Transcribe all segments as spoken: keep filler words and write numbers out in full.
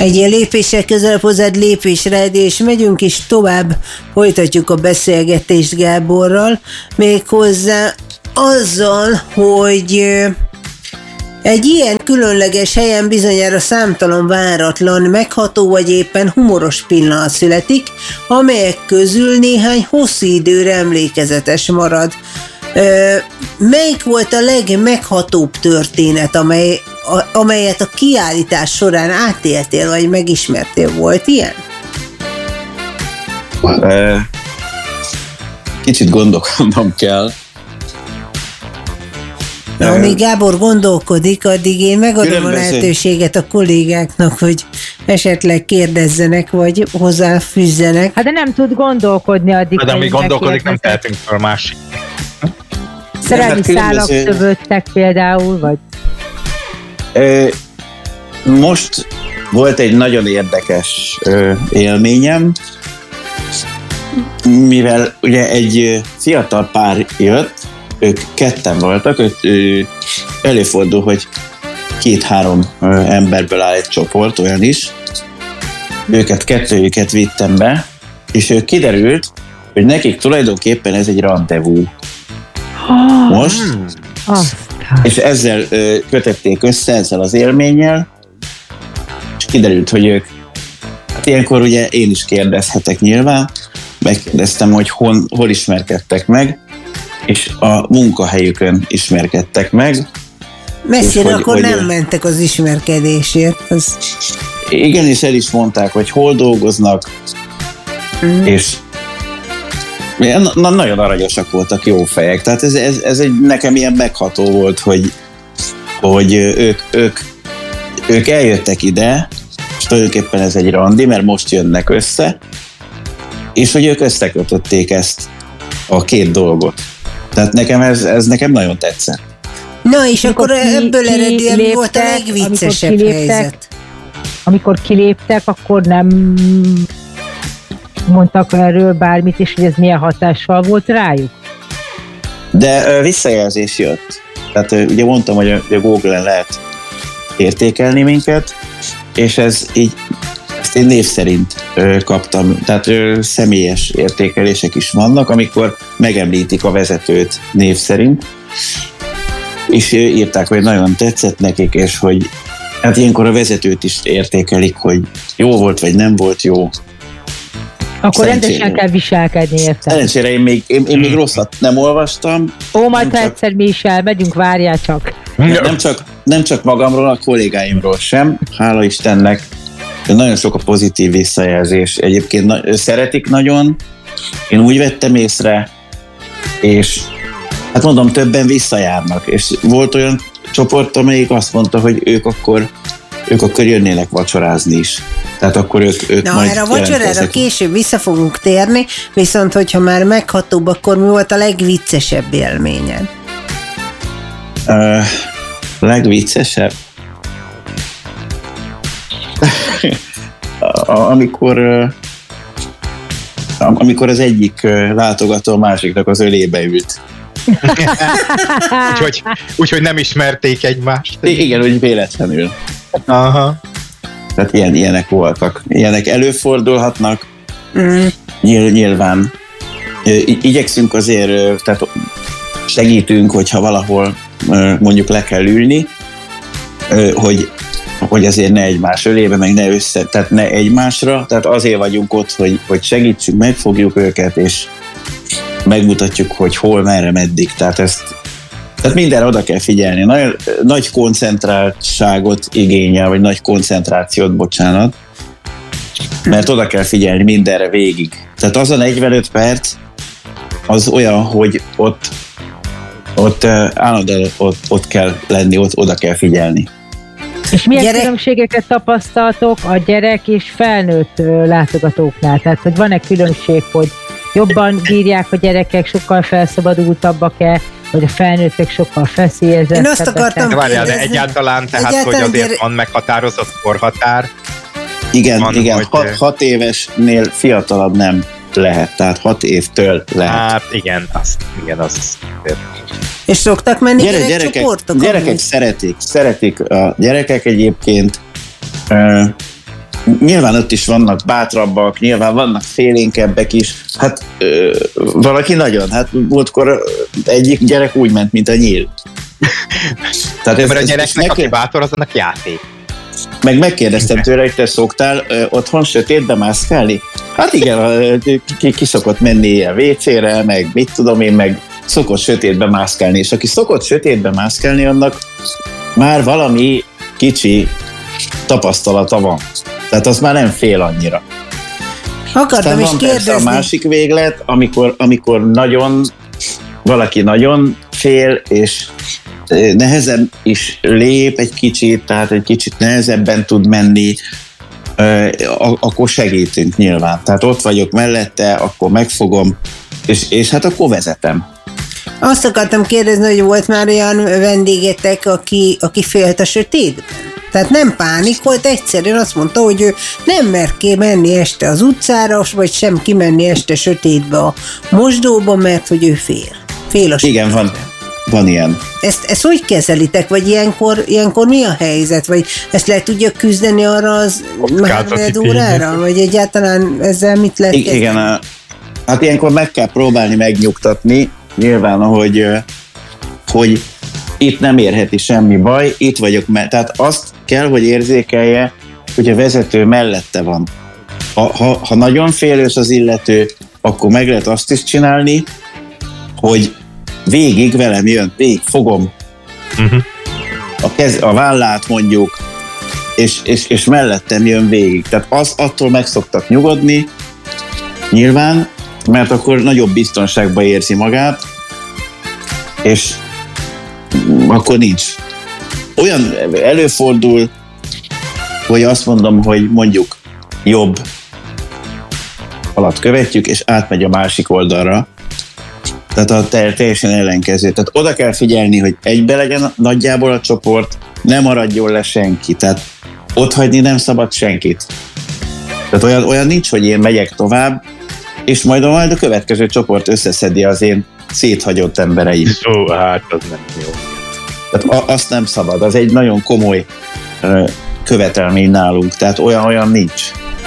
Egy ilyen lépéssel közelebb hozzád lépésre, és megyünk is tovább, folytatjuk a beszélgetést Gáborral, méghozzá azzal, hogy egy ilyen különleges helyen bizonyára számtalan váratlan, megható vagy éppen humoros pillanat születik, amelyek közül néhány hosszú időre emlékezetes marad. Ö, melyik volt a legmeghatóbb történet, amely, a, amelyet a kiállítás során átéltél, vagy megismertél? Volt ilyen? Kicsit gondolkodnom kell. Na, amíg Gábor gondolkodik, addig én megadom Különböző. a lehetőséget a kollégáknak, hogy esetleg kérdezzenek, vagy hozzáfűzzenek. Hát de nem tud gondolkodni addig. Hát amíg gondolkodik, nem tehetünk fel másik. Szerelmi Nem, hát szálak különböző- szövődtek például, vagy... Ö, most volt egy nagyon érdekes ö, élményem, mivel ugye egy ö, fiatal pár jött, ők ketten voltak, ők, ö, előfordul, hogy két-három ö, emberből áll egy csoport, olyan is. Őket, kettőjüket vittem be, és ő kiderült, hogy nekik tulajdonképpen ez egy rendezvú. Most, Aztán. és ezzel ö, kötötték össze, ezzel az élménnyel, és kiderült, hogy ők, hát ilyenkor ugye én is kérdezhetek nyilván, megkérdeztem, hogy hon, hol ismerkedtek meg, és a munkahelyükön ismerkedtek meg. Messzire hogy- akkor hogy- nem mentek az ismerkedésért. Az... Igen, és el is mondták, hogy hol dolgoznak, Mm. és na, na, nagyon aranyosak voltak, jó fejek. Tehát ez, ez, ez egy, nekem ilyen megható volt, hogy, hogy ők, ők, ők eljöttek ide, és tulajdonképpen ez egy randi, mert most jönnek össze, és hogy ők összekötötték ezt a két dolgot. Tehát nekem ez, ez nekem nagyon tetszett. Na és Amikor akkor ki- ebből eredően mi volt a kiléptek, legviccesebb amikor kiléptek, helyzet? Amikor kiléptek, akkor nem mondtak erről bármit, és hogy ez milyen hatással volt rájuk? De ö, visszajelzés jött. Tehát ö, ugye mondtam, hogy a, a Google-en lehet értékelni minket, és ez így, ezt én név szerint ö, kaptam. Tehát ö, személyes értékelések is vannak, amikor megemlítik a vezetőt név szerint, és ö, írták, hogy nagyon tetszett nekik, és hogy hát ilyenkor a vezetőt is értékelik, hogy jó volt, vagy nem volt jó. Akkor Szerencsére. rendesen kell viselkedni, érted? Szerencsére én még, én, én még rosszat nem olvastam. Ó, majd Nem ha csak- egyszer mi is elmegyünk, várjál csak. Nem csak, nem csak magamról, a kollégáimról sem, hála Istennek, nagyon sok a pozitív visszajelzés. Egyébként na- szeretik nagyon, én úgy vettem észre, és hát mondom, többen visszajárnak, és volt olyan csoport, amelyik azt mondta, hogy ők akkor, ők akkor jönnének vacsorázni is. Tehát akkor ők, ők Na, majd erre a vacsorára jelentkeznek. később vissza fogunk térni, viszont hogyha már meghatóbb, akkor mi volt a legviccesebb élményed? Ö, legviccesebb? A- amikor ö, am- amikor az egyik ö, látogató a másiknak az ölébe ült. Úgyhogy, úgyhogy nem ismerték egymást. I- igen, úgy véletlenül. Aha. Tehát ilyen, ilyenek voltak. Ilyenek előfordulhatnak. Mm. Nyil, nyilván Ö, i- igyekszünk azért, ö, tehát segítünk, hogyha valahol ö, mondjuk le kell ülni, ö, hogy, hogy azért ne egymás ölébe, meg ne össze, tehát ne egymásra, tehát azért vagyunk ott, hogy, hogy segítsünk, megfogjuk őket, és megmutatjuk, hogy hol, merre, meddig. Tehát ezt tehát mindenre oda kell figyelni. Nagy, nagy koncentráltságot igényel, vagy nagy koncentrációt, bocsánat, mert oda kell figyelni mindenre végig. Tehát az a negyvenöt perc, az olyan, hogy ott, ott uh, állandóan ott, ott kell lenni, ott oda kell figyelni. És milyen Gyerek- különbségeket tapasztaltok a gyerek és felnőtt ö, látogatóknál? Tehát, hogy van-e különbség, hogy jobban bírják a gyerekek, sokkal felszabadultabbak-e, vagy a felnőttek sokkal feszélyezettebbek? Én azt akartam- De várjál, de kérdezni. egyáltalán, tehát, Egyáltalán hogy azért gyere- van meghatározott korhatár. Igen, Van, igen, hogy- hat, hat évesnél fiatalabb nem lehet, tehát hat évtől lehet. Hát igen, az, igen, az. És szoktak menni Gyere, gyerekek, gyerekcsoportok? gyerekek amúgy? szeretik, szeretik a gyerekek egyébként. Ö, nyilván ott is vannak bátrabbak, nyilván vannak félénkebbek is. Hát ö, valaki nagyon, hát múltkor egyik gyerek úgy ment, mint a nyíl. Tehát ez, mert a gyereknek, aki bátor, az annak játék. Meg megkérdeztem tőle, hogy te szoktál ö, otthon sötétbe mászkálni? Hát igen, ki, ki szokott menni a vécére, meg mit tudom én, meg szokott sötétbe mászkálni, és aki szokott sötétbe mászkálni, annak már valami kicsi tapasztalata van. Tehát az már nem fél annyira. Akartam is kérdezni. A másik véglet, amikor, amikor nagyon, valaki nagyon fél, és nehezebb is lép egy kicsit, tehát egy kicsit nehezebben tud menni, akkor segítünk nyilván. Tehát ott vagyok mellette, akkor megfogom, és, és hát akkor vezetem. Azt akartam kérdezni, hogy volt már olyan vendégetek, aki, aki félt a sötétben? Tehát nem pánikolt, egyszerűen azt mondta, hogy ő nem mer menni este az utcára, vagy sem kimenni este sötétbe a mosdóba, mert hogy ő fél. Fél a sötétben. Igen, van, van ilyen. Ezt, ezt hogy kezelitek, vagy ilyenkor, ilyenkor mi a helyzet? Vagy ezt le tudja küzdeni arra az három órára? Vagy egyáltalán ezzel mit lehet I- Igen, a, hát ilyenkor meg kell próbálni megnyugtatni, nyilván, hogy, hogy itt nem érheti semmi baj, itt vagyok, tehát azt kell, hogy érzékelje, hogy a vezető mellette van. Ha, ha, ha nagyon félős az illető, akkor meg lehet azt is csinálni, hogy végig velem jön, végig fogom uh-huh. a, kez, a vállát mondjuk, és, és, és mellettem jön végig. Tehát az, attól meg szoktak nyugodni, nyilván, mert akkor nagyobb biztonságban érzi magát, és akkor nincs. Olyan előfordul, hogy azt mondom, hogy mondjuk jobb alatt követjük, és átmegy a másik oldalra. Tehát a teljesen ellenkező. Tehát oda kell figyelni, hogy egybe legyen nagyjából a csoport, ne maradjon le senki. Tehát ott hagyni nem szabad senkit. Tehát olyan, olyan nincs, hogy én megyek tovább, és majd a, majd a következő csoport összeszedi az én széthagyott embereim. Ó, hát az nem jó. Tehát azt nem szabad, az egy nagyon komoly uh, követelmény nálunk, tehát olyan-olyan nincs.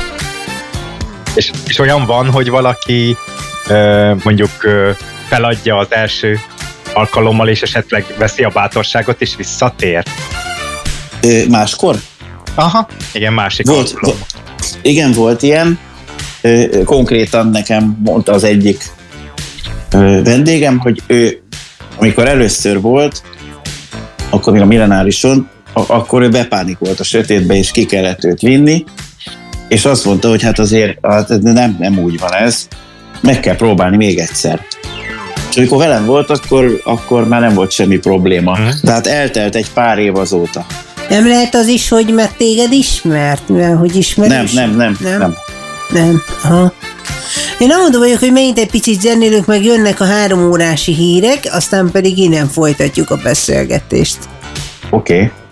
És, és olyan van, hogy valaki uh, mondjuk uh, feladja az első alkalommal, és esetleg veszi a bátorságot, és visszatér? Uh, máskor? Aha, igen, másik volt, alkalom. Vo- igen, volt ilyen. Uh, konkrétan nekem mondta az egyik uh, vendégem, hogy ő, amikor először volt, akkor még a millenárison, akkor ő bepánikolt a sötétbe, és ki kellett őt vinni, és azt mondta, hogy hát azért hát nem, nem úgy van ez, meg kell próbálni még egyszer. És amikor velem volt, akkor, akkor már nem volt semmi probléma. De hát eltelt egy pár év azóta. Nem lehet az is, hogy mert téged ismert, mert hogy ismerős? Nem, nem, nem, nem. Nem, nem. Aha. Én amondó vagyok, hogy megint egy picit zenélünk, meg jönnek a három órási hírek, aztán pedig innen folytatjuk a beszélgetést. Oké. Okay.